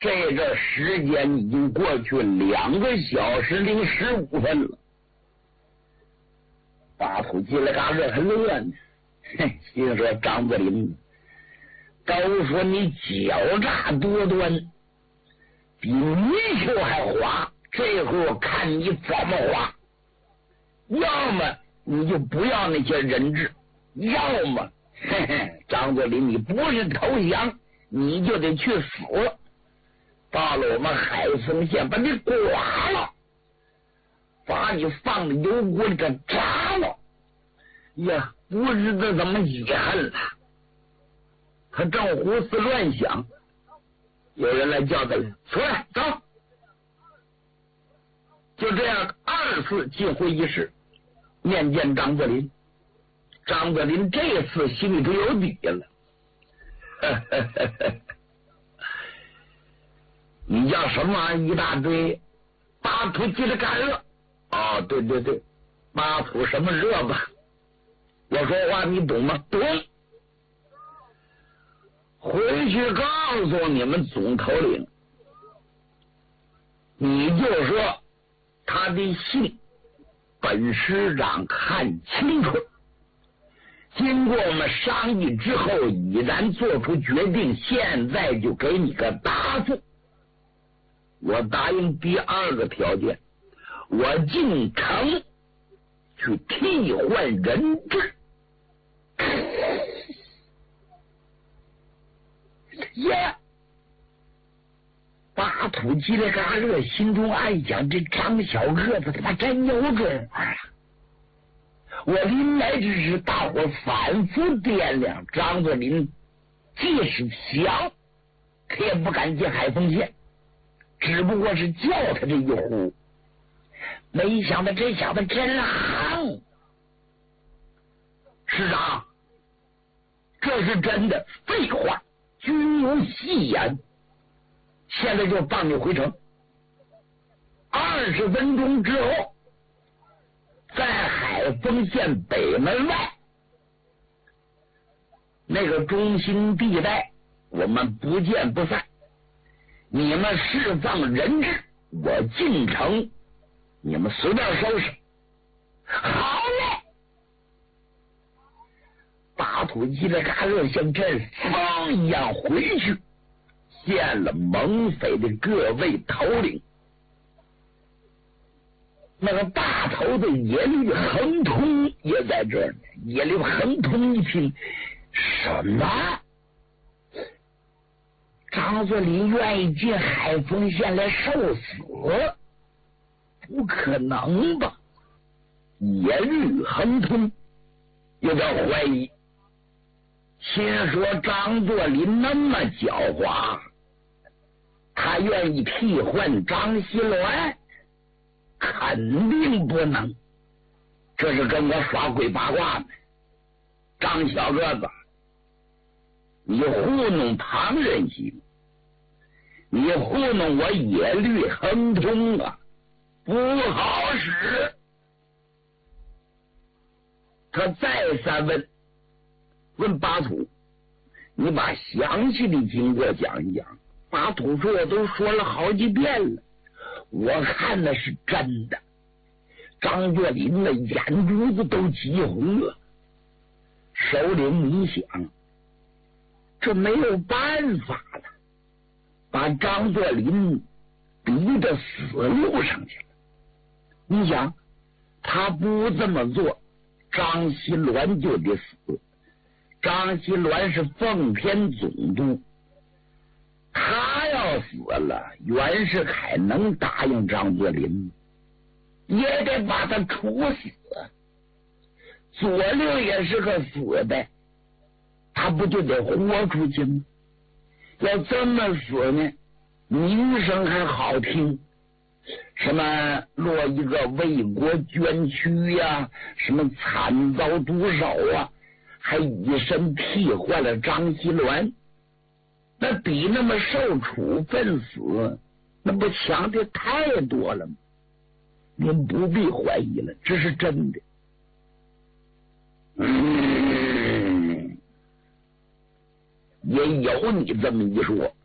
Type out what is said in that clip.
这个时间已经过去2个小时零15分了。巴图叽里嘎热还乐呢，心说张作霖，都说你狡诈多端，比泥鳅还滑，这会儿我看你怎么滑。要么你就不要那些人质，要么张作霖你不是投降，你就得去死。到了我们海丰县，把你剐了，把你放在油锅里给炸了。呀，不知道怎么遗憾了。他正胡思乱想，有人来叫他出来走。就这样2次进会议室面见张作霖。张作霖这次心里头有底了。你叫什么？一大堆巴图叽里嘎热。哦，对对对，巴图什么热吧？我说话你懂吗？懂。回去告诉你们总头领，你就说他的信本师长看清楚，经过我们商议之后已然做出决定，现在就给你个答复。我答应第2个条件，我进城去替换人质。呀，巴图叽里嘎热心中暗想，这张小个子他妈真有种啊！我临来之时，大伙反复掂量，张作霖即使想，可也不敢进海丰县，只不过是叫他这一呼。没想到这小子真横。师长，这是真的。废话，君无戏言。现在就放你回城。20分钟之后，在海丰县北门外那个中心地带，我们不见不散。你们释放人质，我进城，你们随便收拾。好嘞！巴图叽里嘎热像阵风一样回去见了蒙匪的各位头领。那个大头的耶律亨通也在这儿呢。耶律亨通一听，什么？张作霖愿意进海丰县来受死？不可能吧？耶律亨通有点怀疑，心说张作霖那么狡猾，他愿意替换张锡銮，肯定不能，这是跟我耍鬼八卦呢。张小个子，你糊弄旁人行，你糊弄我耶律亨通啊，不好使。他再三问巴图，你把详细的经过讲一讲。巴图说，我都说了好几遍了，我看的是真的。张作霖的眼珠子都急红了。首领，你想，这没有办法了，把张作霖逼到死路上去了。你想，他不这么做，张锡銮就得死。张锡銮是奉天总督，他要死了，袁世凯能答应张作霖吗？也得把他处死。左令也是个死的，他不就得豁出去吗？要这么死呢，名声还好听，什么落一个为国捐躯呀，什么惨遭毒手啊，还以身替换了张锡銮，那比那么受处分死，那不强的太多了吗？您不必怀疑了，这是真的。也有你这么一说。